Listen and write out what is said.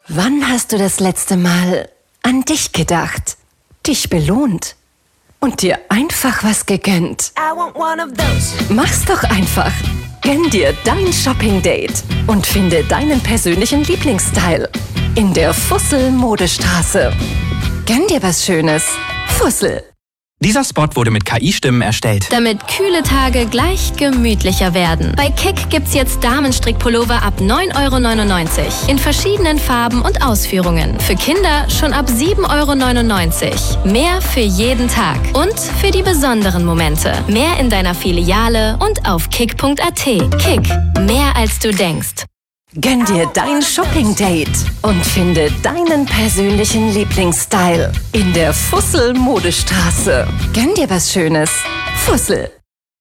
Wann hast du das letzte Mal an dich gedacht, dich belohnt und dir einfach was gegönnt? Mach's doch einfach. Gönn dir dein Shopping-Date und finde deinen persönlichen Lieblingsstyle in der Fussel-Modestraße. Gönn dir was Schönes. Fussel. Dieser Spot wurde mit KI-Stimmen erstellt. Damit kühle Tage gleich gemütlicher werden. Bei Kick gibt's jetzt Damenstrickpullover ab 9,99 € in verschiedenen Farben und Ausführungen. Für Kinder schon ab 7,99 €. Mehr für jeden Tag und für die besonderen Momente. Mehr in deiner Filiale und auf kick.at. Kick, mehr als du denkst. Gönn dir dein Shopping-Date und finde deinen persönlichen Lieblingsstyle in der Fussel-Modestraße. Gönn dir was Schönes. Fussel.